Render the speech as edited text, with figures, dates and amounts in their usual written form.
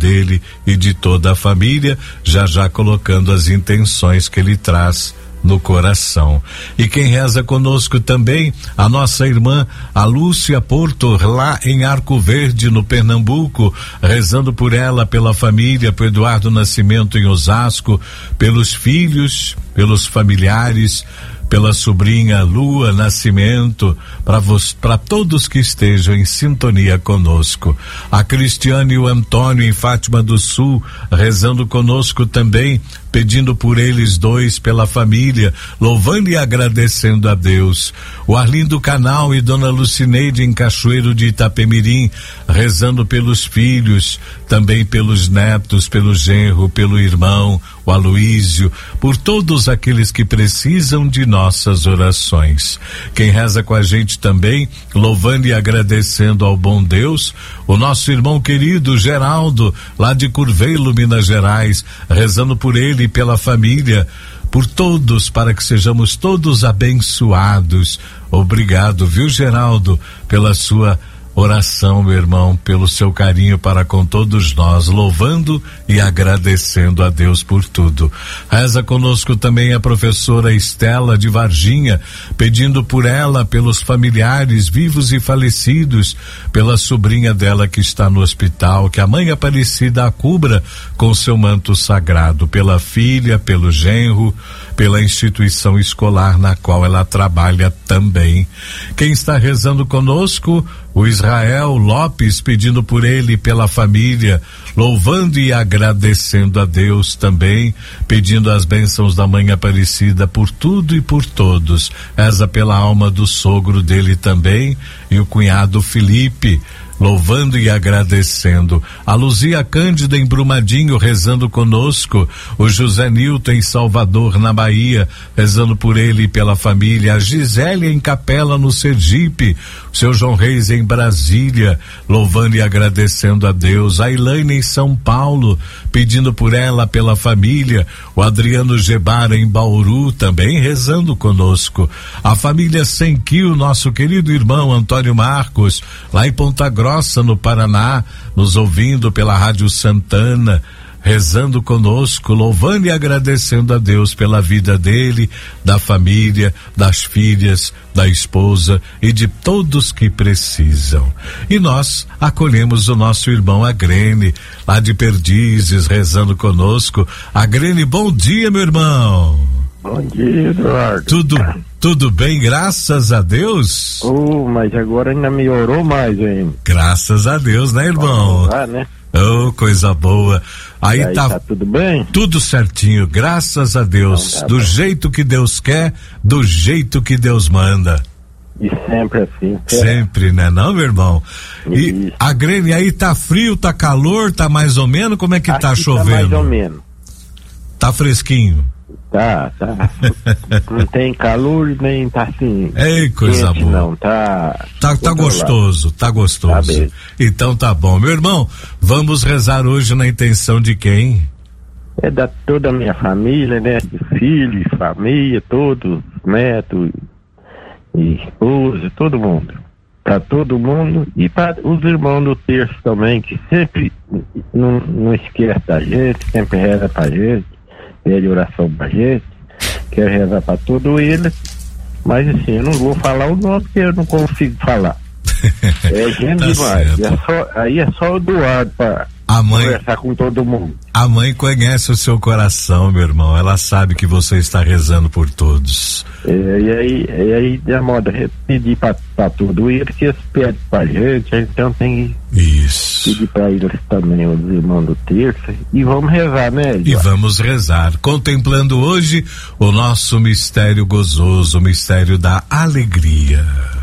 dele e de toda a família, já colocando as intenções que ele traz no coração. E quem reza conosco também, a nossa irmã, a Lúcia Porto, lá em Arco Verde, no Pernambuco, rezando por ela, pela família, por Eduardo Nascimento em Osasco, pelos filhos, pelos familiares, pela sobrinha Lua Nascimento, para todos que estejam em sintonia conosco. A Cristiane e o Antônio em Fátima do Sul, rezando conosco também, pedindo por eles dois, pela família, louvando e agradecendo a Deus. O Arlindo Canal e Dona Lucineide em Cachoeiro de Itapemirim, rezando pelos filhos, também pelos netos, pelo genro, pelo irmão, o Aloísio, por todos aqueles que precisam de nossas orações. Quem reza com a gente também, louvando e agradecendo ao bom Deus, o nosso irmão querido Geraldo, lá de Curvelo, Minas Gerais, rezando por ele e pela família, por todos, para que sejamos todos abençoados. Obrigado, viu, Geraldo, pela sua oração, meu irmão, pelo seu carinho para com todos nós, louvando e agradecendo a Deus por tudo. Reza conosco também a professora Estela de Varginha, pedindo por ela, pelos familiares vivos e falecidos, pela sobrinha dela que está no hospital, que a Mãe Aparecida a cubra com seu manto sagrado, pela filha, pelo genro, pela instituição escolar na qual ela trabalha também. Quem está rezando conosco, o Israel Lopes, pedindo por ele e pela família, louvando e agradecendo a Deus também, pedindo as bênçãos da Mãe Aparecida por tudo e por todos. Reza pela alma do sogro dele também e o cunhado Felipe, louvando e agradecendo. A Luzia Cândida em Brumadinho rezando conosco, o José Nilton em Salvador, na Bahia, rezando por ele e pela família, a Gisele em Capela, no Sergipe, o seu João Reis em Brasília, louvando e agradecendo a Deus, a Elaine em São Paulo, pedindo por ela, pela família, o Adriano Gebara em Bauru também rezando conosco, a família Senquil, nosso querido irmão Antônio Marcos, lá em Ponta Grossa, no Paraná, nos ouvindo pela Rádio Santana, rezando conosco, louvando e agradecendo a Deus pela vida dele, da família, das filhas, da esposa e de todos que precisam. E nós acolhemos o nosso irmão Agrene, lá de Perdizes, rezando conosco. Agrene, bom dia, meu irmão. Bom dia, Eduardo. Tudo bem, graças a Deus? Mas agora ainda melhorou mais, hein? Graças a Deus, né, irmão? Né? Oh, coisa boa. Aí tá tudo bem? Tudo certinho, graças a Deus. Então, do jeito que Deus quer, do jeito que Deus manda. E sempre assim. Sempre, né, não, meu irmão? E a Grêmio, aí tá frio, tá calor, tá mais ou menos? Como é que tá chovendo? Tá mais ou menos. Tá fresquinho? Tá. Não tem calor nem tá assim. Ei, coisa boa. Não, tá gostoso, tá gostoso. Tá bem. Então tá bom. Meu irmão, vamos rezar hoje na intenção de quem? É da toda a minha família, né? Filhos, família, todos, netos, e esposa, todo mundo. Pra todo mundo e para os irmãos do terço também, que sempre não esquece da gente, sempre reza pra gente. Pede oração pra gente, quero rezar pra todos eles, mas assim, eu não vou falar o nome porque eu não consigo falar. É gente tá demais. Certo. Aí é só o Eduardo pra conversar com todo mundo. A mãe conhece o seu coração, meu irmão, ela sabe que você está rezando por todos. E aí da moda pedir pra tudo eles, que eles pedem pra gente, então tem que pedir pra eles também, os irmãos do terço, e vamos rezar, né, Eduardo? E vamos rezar, contemplando hoje o nosso mistério gozoso, o mistério da alegria.